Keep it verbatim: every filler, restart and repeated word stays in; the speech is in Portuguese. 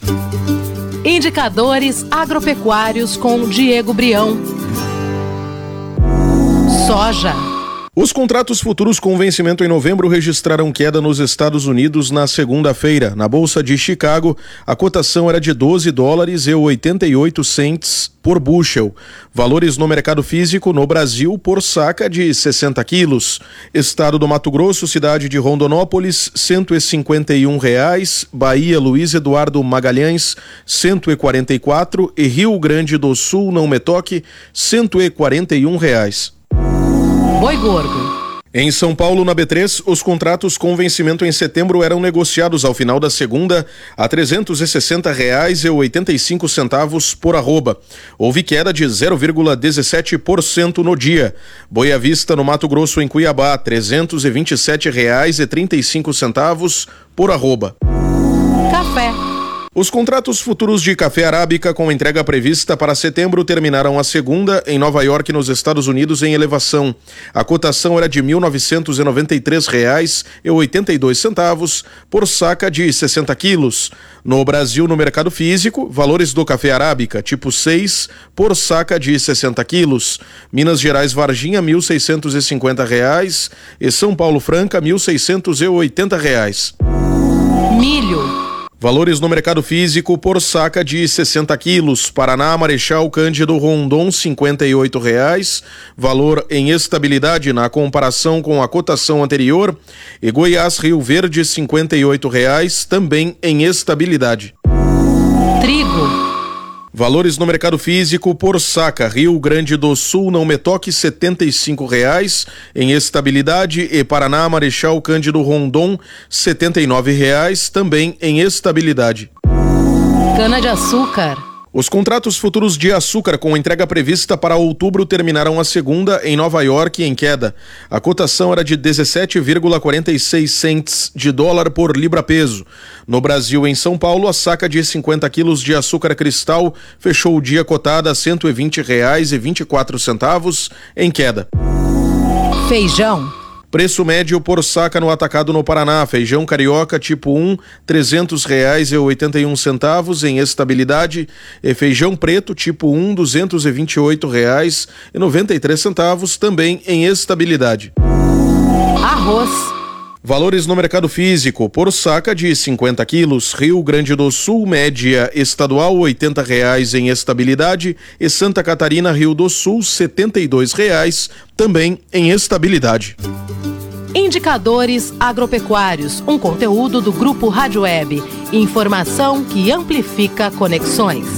Indicadores agropecuários com Diego Brião. Soja. Os contratos futuros com vencimento em novembro registraram queda nos Estados Unidos na segunda-feira. Na Bolsa de Chicago, a cotação era de doze dólares e oitenta e oito centes por bushel. Valores no mercado físico no Brasil por saca de sessenta quilos. Estado do Mato Grosso, cidade de Rondonópolis, cento e cinquenta e um reais. Bahia, Luiz Eduardo Magalhães, cento e quarenta e quatro. E Rio Grande do Sul, não me toque, cento e quarenta e um reais. Boi gordo. Em São Paulo, na B três, os contratos com vencimento em setembro eram negociados ao final da segunda a trezentos e sessenta reais e oitenta e cinco centavos por arroba. Houve queda de zero vírgula dezessete por cento no dia. Boi à vista no Mato Grosso, em Cuiabá, trezentos e vinte e sete reais e trinta e cinco centavos por arroba. Café. Os contratos futuros de café arábica com entrega prevista para setembro terminaram a segunda em Nova York, nos Estados Unidos, em elevação. A cotação era de mil novecentos e noventa e três reais e oitenta e dois centavos por saca de sessenta quilos. No Brasil, no mercado físico, valores do café arábica tipo seis por saca de sessenta quilos. Minas Gerais Varginha, mil seiscentos e cinquenta reais e São Paulo Franca, mil seiscentos e oitenta reais. Milho. Valores no mercado físico por saca de sessenta quilos. Paraná, Marechal Cândido Rondon, cinquenta e oito reais. Valor em estabilidade na comparação com a cotação anterior. E Goiás, Rio Verde, cinquenta e oito reais, também em estabilidade. Trigo. Valores no mercado físico por saca. Rio Grande do Sul, não me toque, setenta e cinco reais em estabilidade. E Paraná, Marechal Cândido Rondon, setenta e nove reais, também em estabilidade. Cana-de-açúcar. Os contratos futuros de açúcar com entrega prevista para outubro terminaram a segunda em Nova York em queda. A cotação era de dezessete vírgula quarenta e seis centes de dólar por libra-peso. No Brasil, em São Paulo, a saca de cinquenta quilos de açúcar cristal fechou o dia cotada a cento e vinte reais e vinte e quatro centavos em queda. Feijão. Preço médio por saca no atacado no Paraná. Feijão carioca tipo um, trezentos reais e oitenta e um centavos em estabilidade. E feijão preto tipo um, duzentos e vinte e oito reais e noventa e três centavos, também em estabilidade. Arroz. Valores no mercado físico por saca de cinquenta quilos. Rio Grande do Sul, média estadual, oitenta reais em estabilidade. E Santa Catarina, Rio do Sul, setenta e dois reais, também em estabilidade. Indicadores agropecuários, um conteúdo do Grupo Rádio Web. Informação que amplifica conexões.